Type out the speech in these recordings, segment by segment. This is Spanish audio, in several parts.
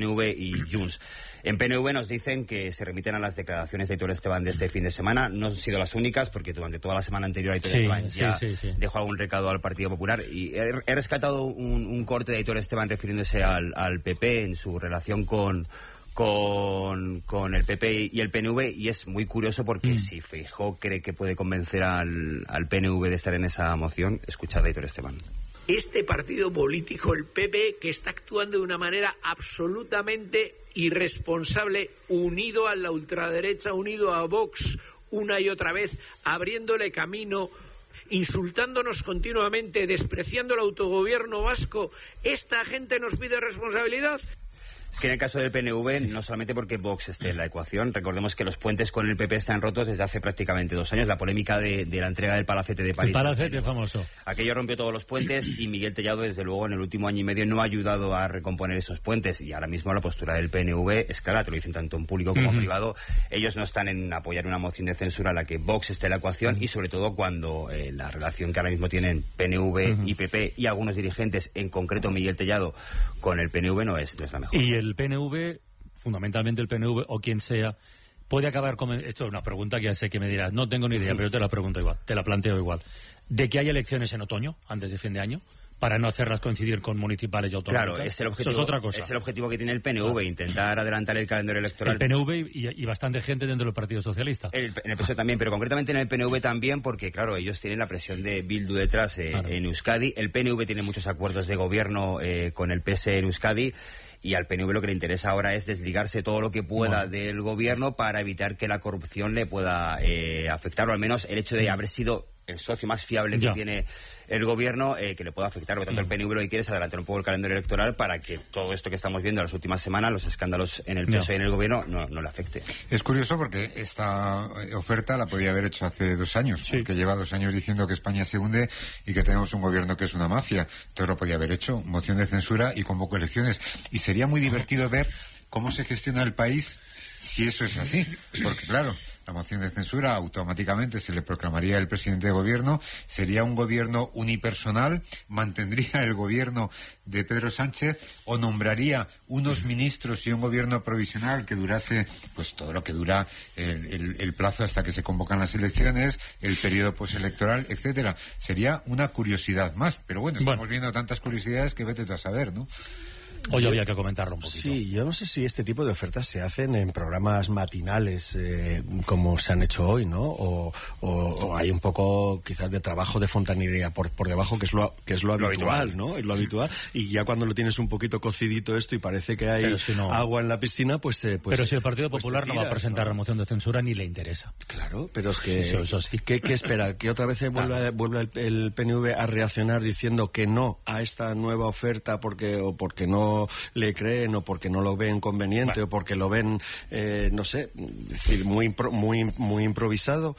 PNV y Junts. En PNV nos dicen que se remiten a las declaraciones de Aitor Esteban de este fin de semana. No han sido las únicas, porque durante toda la semana anterior Aitor Esteban ya dejó algún recado al Partido Popular. Y he rescatado un corte de Aitor Esteban refiriéndose al PP en su relación con el PP y el PNV, y es muy curioso porque si Feijóo cree que puede convencer al PNV de estar en esa moción, escuchad a Aitor Esteban. Este partido político, el PP, que está actuando de una manera absolutamente irresponsable, unido a la ultraderecha, unido a Vox una y otra vez, abriéndole camino, insultándonos continuamente, despreciando el autogobierno vasco. ¿Esta gente nos pide responsabilidad? Es que en el caso del PNV, no solamente porque Vox esté en la ecuación, recordemos que los puentes con el PP están rotos desde hace prácticamente 2 años. La polémica de la entrega del Palacete de París. El Palacete famoso. Aquello rompió todos los puentes y Miguel Tellado, desde luego, en el último año y medio no ha ayudado a recomponer esos puentes. Y ahora mismo la postura del PNV es clara, te lo dicen tanto en público como en privado. Ellos no están en apoyar una moción de censura a la que Vox esté en la ecuación y sobre todo cuando la relación que ahora mismo tienen PNV y PP y algunos dirigentes, en concreto Miguel Tellado, con el PNV no es la mejor. Y el PNV, fundamentalmente el PNV o quien sea, puede acabar con... Esto es una pregunta que ya sé que me dirás, no tengo ni idea, pero te la pregunto igual, te la planteo igual. ¿De que hay elecciones en otoño, antes de fin de año, para no hacerlas coincidir con municipales y autonómicas? Claro, es el objetivo, eso es otra cosa. Es el objetivo que tiene el PNV, intentar adelantar el calendario electoral. El PNV y bastante gente dentro del Partido Socialista. En el PSOE también, pero concretamente en el PNV también, porque claro, ellos tienen la presión de Bildu detrás en Euskadi. El PNV tiene muchos acuerdos de gobierno con el PSE en Euskadi. Y al PNV lo que le interesa ahora es desligarse todo lo que pueda del gobierno para evitar que la corrupción le pueda afectar, o al menos el hecho de haber sido el socio más fiable que tiene el gobierno, que le pueda afectar. Por lo tanto, el PNV lo que quiere es adelantar un poco el calendario electoral para que todo esto que estamos viendo en las últimas semanas, los escándalos en el PSOE y en el gobierno, no le afecte. Es curioso porque esta oferta la podía haber hecho hace 2 años, porque lleva 2 años diciendo que España se hunde y que tenemos un gobierno que es una mafia. Entonces lo podía haber hecho, moción de censura y convocó elecciones. Y sería muy divertido ver cómo se gestiona el país si eso es así, porque claro, la moción de censura automáticamente se le proclamaría el presidente de gobierno, sería un gobierno unipersonal, mantendría el gobierno de Pedro Sánchez o nombraría unos ministros y un gobierno provisional que durase pues todo lo que dura el plazo hasta que se convocan las elecciones, el periodo postelectoral, etcétera. Sería una curiosidad más, pero bueno, estamos viendo tantas curiosidades que vete tú a saber, ¿no? Hoy había que comentarlo un poquito. Sí, yo no sé si este tipo de ofertas se hacen en programas matinales como se han hecho hoy, ¿no? O hay un poco quizás de trabajo de fontanería por debajo, que es lo habitual, ¿no? Es lo habitual. Y ya cuando lo tienes un poquito cocidito esto y parece que hay agua en la piscina, pues pero si el Partido Popular no va a presentar la moción de censura ni le interesa. Claro, pero es que... Eso sí. ¿Qué espera? ¿Que otra vez vuelva el PNV a reaccionar diciendo que no a esta nueva oferta porque no le creen o porque no lo ven conveniente o porque lo ven, no sé, decir, muy improvisado?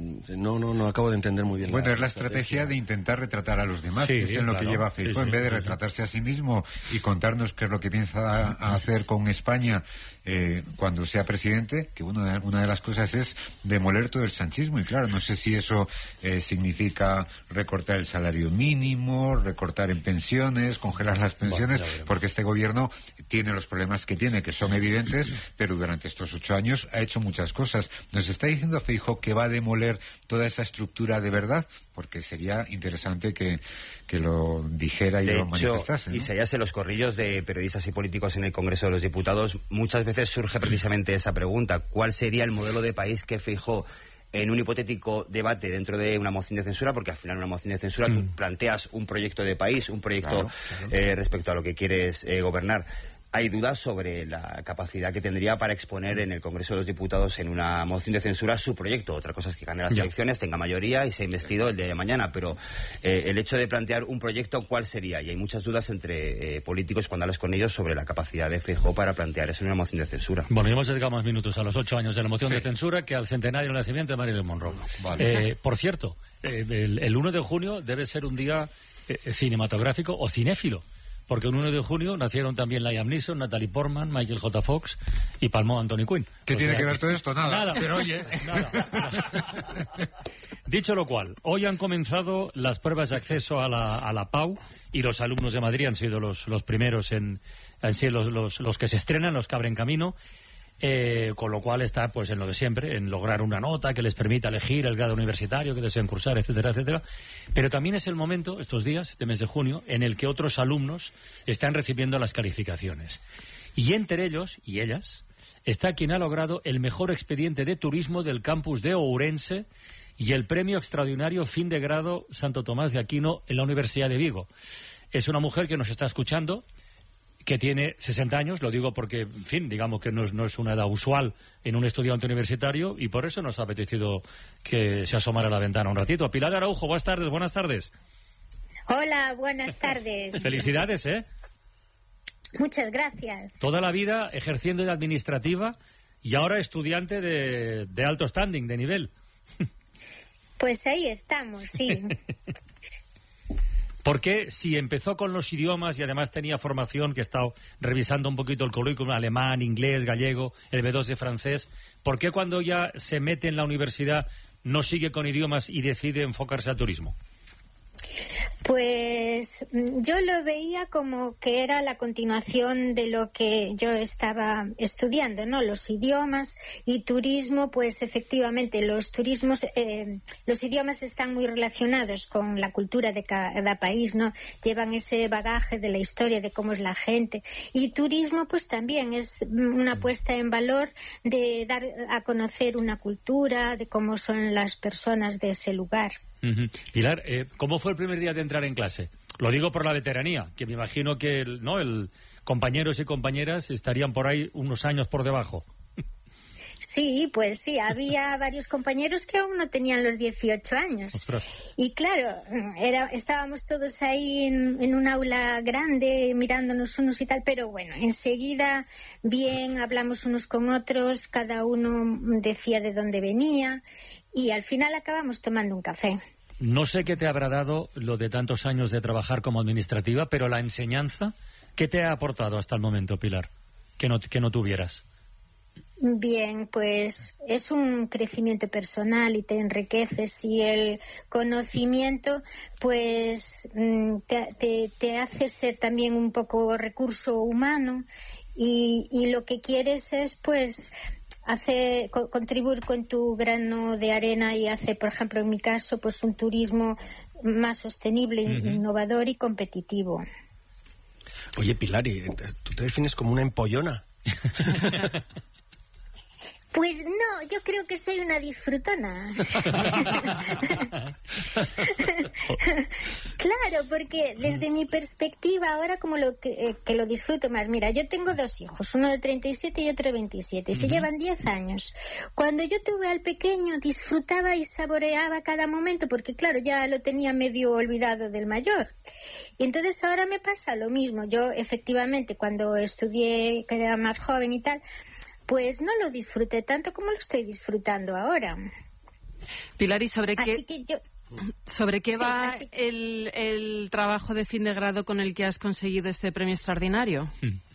No acabo de entender muy bien. Bueno, es la estrategia de intentar retratar a los demás, que es en lo que lleva Feijóo, en vez de retratarse a sí mismo y contarnos qué es lo que piensa hacer con España cuando sea presidente, que una de las cosas es demoler todo el sanchismo, y claro, no sé si eso significa recortar el salario mínimo, recortar en pensiones, congelar las pensiones, porque este gobierno tiene los problemas que tiene, que son evidentes, pero durante estos 8 años ha hecho muchas cosas. Nos está diciendo Feijóo que va a demoler toda esa estructura de verdad, porque sería interesante que lo dijera y lo manifestase, ¿no? Y se hallase los corrillos de periodistas y políticos en el Congreso de los Diputados, muchas veces surge precisamente esa pregunta: ¿cuál sería el modelo de país que Feijóo, en un hipotético debate dentro de una moción de censura, porque al final una moción de censura tú planteas un proyecto de país, un proyecto respecto a lo que quieres gobernar? Hay dudas sobre la capacidad que tendría para exponer en el Congreso de los Diputados en una moción de censura su proyecto. Otra cosa es que gane las elecciones, tenga mayoría y sea investido el día de mañana, pero el hecho de plantear un proyecto, ¿cuál sería? Y hay muchas dudas entre políticos cuando hablas con ellos sobre la capacidad de Feijóo para plantear eso en una moción de censura. Bueno, ya hemos dedicado más minutos a los 8 años de la moción de censura que al centenario del nacimiento de Marilyn Monroe. Por cierto, el 1 de junio debe ser un día cinematográfico o cinéfilo, porque el 1 de junio nacieron también Liam Neeson, Natalie Portman, Michael J. Fox y palmó Anthony Quinn. ¿Qué tiene que ver todo esto? Nada. Pero oye, nada. Dicho lo cual, hoy han comenzado las pruebas de acceso a la PAU y los alumnos de Madrid han sido los primeros en Así los que se estrenan, los que abren camino. Con lo cual está pues en lo de siempre, en lograr una nota que les permita elegir el grado universitario que deseen cursar, etcétera, etcétera. Pero también es el momento, estos días, este mes de junio, en el que otros alumnos están recibiendo las calificaciones. Y entre ellos, y ellas, está quien ha logrado el mejor expediente de turismo del campus de Ourense y el premio extraordinario fin de grado Santo Tomás de Aquino en la Universidad de Vigo. Es una mujer que nos está escuchando, que tiene 60 años, lo digo porque, en fin, digamos que no es una edad usual en un estudiante universitario, y por eso nos ha apetecido que se asomara a la ventana un ratito. Pilar Araujo, buenas tardes. Hola, buenas tardes. Felicidades, ¿eh? Muchas gracias. Toda la vida ejerciendo de administrativa y ahora estudiante de alto standing, de nivel. Pues ahí estamos, sí. Porque si empezó con los idiomas y además tenía formación, que he estado revisando un poquito el currículum, alemán, inglés, gallego, el B2 de francés, ¿por qué cuando ya se mete en la universidad no sigue con idiomas y decide enfocarse al turismo? Pues yo lo veía como que era la continuación de lo que yo estaba estudiando, ¿no? Los idiomas y turismo, pues efectivamente los idiomas están muy relacionados con la cultura de cada país, ¿no? Llevan ese bagaje de la historia, de cómo es la gente. Y turismo, pues también es una puesta en valor de dar a conocer una cultura, de cómo son las personas de ese lugar. Pilar, ¿cómo fue el primer día de entrar en clase? Lo digo por la veteranía, que me imagino que el compañeros y compañeras estarían por ahí unos años por debajo. Sí, pues sí, había varios compañeros que aún no tenían los 18 años. Ostras. Y claro, estábamos todos ahí en un aula grande mirándonos unos y tal, pero bueno, enseguida bien, hablamos unos con otros, cada uno decía de dónde venía y al final acabamos tomando un café. No sé qué te habrá dado lo de tantos años de trabajar como administrativa, pero la enseñanza, ¿qué te ha aportado hasta el momento, Pilar, que no tuvieras? Bien, pues es un crecimiento personal y te enriqueces, y el conocimiento pues te hace ser también un poco recurso humano y lo que quieres es pues contribuir con tu grano de arena y hacer, por ejemplo, en mi caso, pues un turismo más sostenible, innovador y competitivo. Oye, Pilar, ¿tú te defines como una empollona? Pues no, yo creo que soy una disfrutona. Claro, porque desde mi perspectiva ahora como que lo disfruto más. Mira, yo tengo 2 hijos, uno de 37 y otro de 27, y se llevan 10 años. Cuando yo tuve al pequeño disfrutaba y saboreaba cada momento, porque claro, ya lo tenía medio olvidado del mayor. Y entonces ahora me pasa lo mismo. Yo efectivamente cuando estudié, que era más joven y tal, pues no lo disfruté tanto como lo estoy disfrutando ahora. Pilar, ¿y sobre qué va sí. el trabajo de fin de grado con el que has conseguido este premio extraordinario?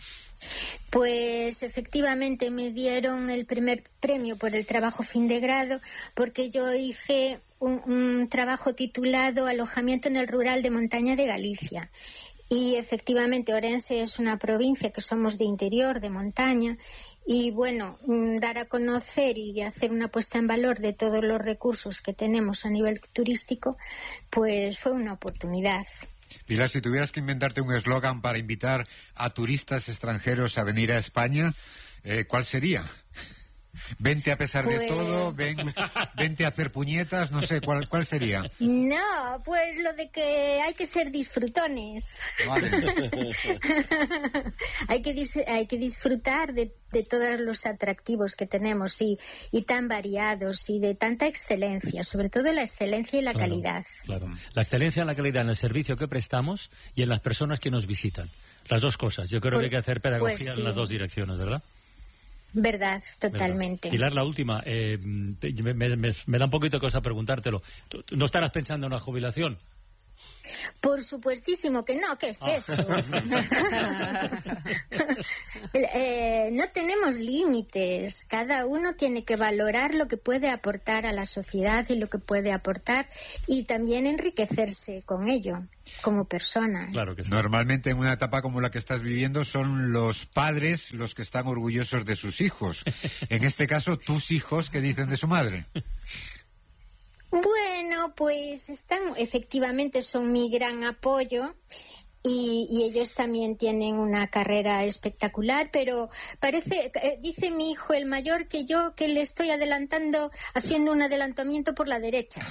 Pues efectivamente me dieron el primer premio por el trabajo fin de grado porque yo hice un trabajo titulado Alojamiento en el Rural de Montaña de Galicia. Y efectivamente Ourense es una provincia que somos de interior, de montaña, y bueno, dar a conocer y hacer una puesta en valor de todos los recursos que tenemos a nivel turístico, pues fue una oportunidad. Pilar, si tuvieras que inventarte un eslogan para invitar a turistas extranjeros a venir a España, ¿cuál sería? Vente a pesar de todo, vente a hacer puñetas, no sé, ¿cuál sería? No, pues lo de que hay que ser disfrutones. Vale. hay que disfrutar de todos los atractivos que tenemos y tan variados y de tanta excelencia, sobre todo la excelencia y la calidad. Claro, la excelencia y la calidad en el servicio que prestamos y en las personas que nos visitan. Las dos cosas. Yo creo que hay que hacer pedagogía pues sí, en las dos direcciones, ¿verdad? Verdad, totalmente. Pilar, la última. Me da un poquito de cosa preguntarte,lo ¿no estarás pensando en una jubilación? Por supuestísimo que no, ¿qué es eso? No tenemos límites, cada uno tiene que valorar lo que puede aportar a la sociedad y lo que puede aportar y también enriquecerse con ello. como persona. Claro que sí. Normalmente en una etapa como la que estás viviendo son los padres los que están orgullosos de sus hijos. En este caso, tus hijos, ¿qué dicen de su madre? Bueno, pues efectivamente son mi gran apoyo. Y ellos también tienen una carrera espectacular, pero dice mi hijo el mayor que yo que le estoy haciendo un adelantamiento por la derecha.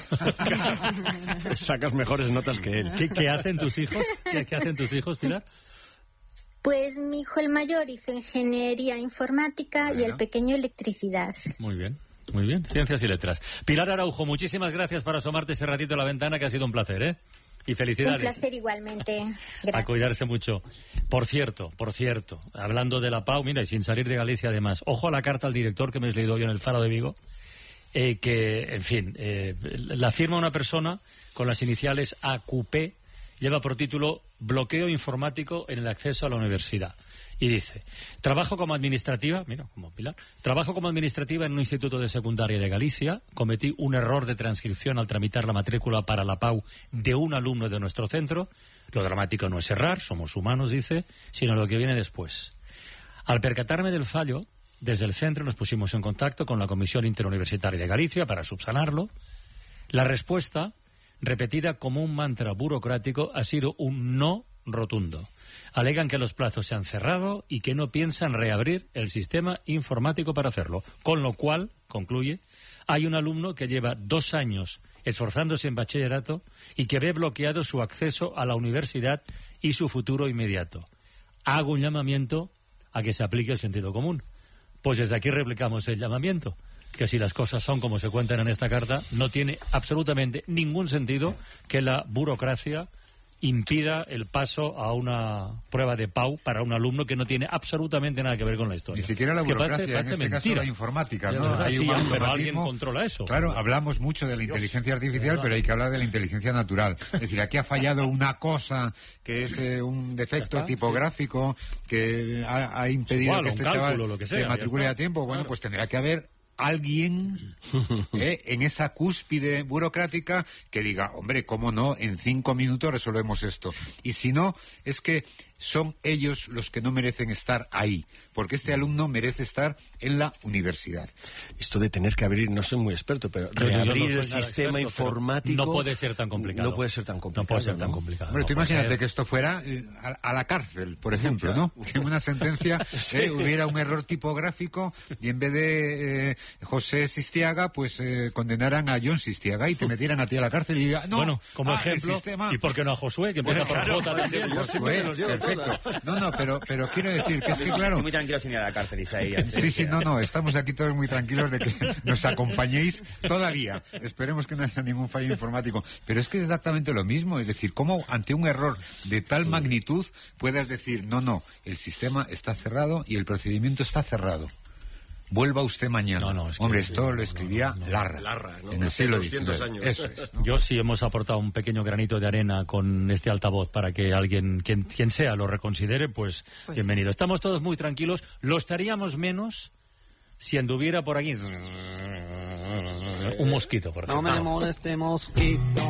Sacas mejores notas que él. ¿Qué hacen tus hijos? ¿Qué hacen tus hijos, Pilar? Pues mi hijo el mayor hizo ingeniería informática y el pequeño electricidad. Muy bien. Muy bien, ciencias y letras. Pilar Araujo, muchísimas gracias por asomarte ese ratito a la ventana, que ha sido un placer, ¿eh? Y felicidades. Un placer igualmente. Gracias. A cuidarse mucho. Por cierto, hablando de la Pau, mira, y sin salir de Galicia además, ojo a la carta al director que me has leído yo en el Faro de Vigo, que, en fin, la firma una persona con las iniciales AQP, lleva por título Bloqueo informático en el acceso a la universidad. Y dice, trabajo como administrativa en un instituto de secundaria de Galicia, cometí un error de transcripción al tramitar la matrícula para la PAU de un alumno de nuestro centro. Lo dramático no es errar, somos humanos, dice, sino lo que viene después. Al percatarme del fallo, desde el centro nos pusimos en contacto con la Comisión Interuniversitaria de Galicia para subsanarlo. La respuesta, repetida como un mantra burocrático, ha sido un no rotundo. Alegan que los plazos se han cerrado y que no piensan reabrir el sistema informático para hacerlo. Con lo cual, concluye, hay un alumno que lleva 2 años esforzándose en bachillerato y que ve bloqueado su acceso a la universidad y su futuro inmediato. Hago un llamamiento a que se aplique el sentido común. Pues desde aquí replicamos el llamamiento, que si las cosas son como se cuentan en esta carta, no tiene absolutamente ningún sentido que la burocracia impida el paso a una prueba de PAU para un alumno que no tiene absolutamente nada que ver con la historia. Ni siquiera la burocracia, en este caso la informática, ¿no? Hay un pero alguien controla eso. Claro, hablamos mucho de la inteligencia artificial, pero hay que hablar de la inteligencia natural. Es decir, aquí ha fallado una cosa que es un defecto tipográfico que ha impedido que este chaval se matricule a tiempo. Bueno, pues tendrá que haber alguien en esa cúspide burocrática que diga, hombre, cómo no, en 5 minutos resolvemos esto. Y si no, es que son ellos los que no merecen estar ahí, porque este alumno merece estar en la universidad. Esto de tener que abrir, no soy muy experto, pero reabrir el sistema informático no puede ser tan complicado. No puede ser tan complicado. Bueno, tú imagínate que esto fuera a la cárcel, por ejemplo, ¿no? Que en una sentencia hubiera un error tipográfico y en vez de José Sistiaga, pues condenaran a John Sistiaga y te metieran a ti a la cárcel y diga, no, bueno, como ejemplo, ¿y por qué no a Josué, que empieza por J también? Perfecto. No, pero quiero decir que es que, claro... Estoy muy tranquilo sin ir a la cárcel, Isaías. Sí, no, estamos aquí todos muy tranquilos de que nos acompañéis todavía. Esperemos que no haya ningún fallo informático. Pero es que es exactamente lo mismo. Es decir, ¿cómo ante un error de tal magnitud puedas decir, no, el sistema está cerrado y el procedimiento está cerrado? Vuelva usted mañana. Hombre, esto lo escribía Larra en el siglo XIX. Años. Eso es, ¿no? Yo sí hemos aportado un pequeño granito de arena con este altavoz para que alguien, quien sea, lo reconsidere, pues bienvenido. Estamos todos muy tranquilos. Lo estaríamos menos si anduviera por aquí un mosquito, por ejemplo. No me moleste, mosquito.